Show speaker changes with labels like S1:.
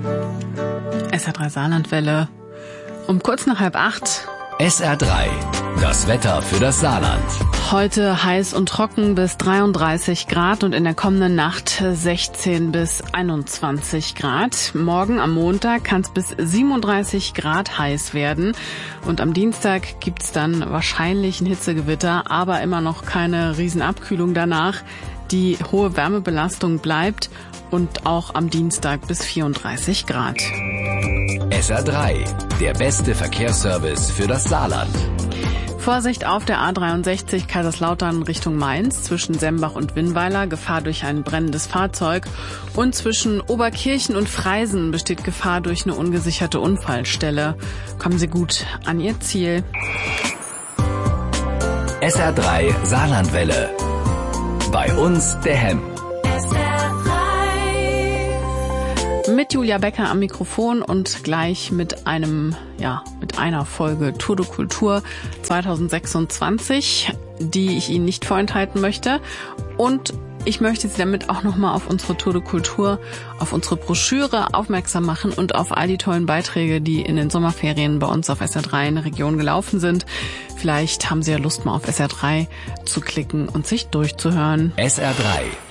S1: SR3 Saarlandwelle um kurz nach 7:30.
S2: SR3, das Wetter für das Saarland.
S1: Heute heiß und trocken bis 33 Grad und in der kommenden Nacht 16 bis 21 Grad. Morgen am Montag kann es bis 37 Grad heiß werden. Und am Dienstag gibt's dann wahrscheinlich ein Hitzegewitter, aber immer noch keine Riesenabkühlung danach. Die hohe Wärmebelastung bleibt und auch am Dienstag bis 34 Grad.
S2: SR3, der beste Verkehrsservice für das Saarland.
S1: Vorsicht auf der A63 Kaiserslautern Richtung Mainz zwischen Sembach und Winnweiler, Gefahr durch ein brennendes Fahrzeug. Und zwischen Oberkirchen und Freisen besteht Gefahr durch eine ungesicherte Unfallstelle. Kommen Sie gut an Ihr Ziel.
S2: SR3 Saarlandwelle. Bei uns der Hemm.
S1: Mit Julia Becker am Mikrofon und gleich mit einer Folge Tour de Kultur 2026, die ich Ihnen nicht vorenthalten möchte. Und ich möchte Sie damit auch nochmal auf unsere Tour de Kultur, auf unsere Broschüre aufmerksam machen und auf all die tollen Beiträge, die in den Sommerferien bei uns auf SR3 in der Region gelaufen sind. Vielleicht haben Sie ja Lust, mal auf SR3 zu klicken und sich durchzuhören.
S2: SR3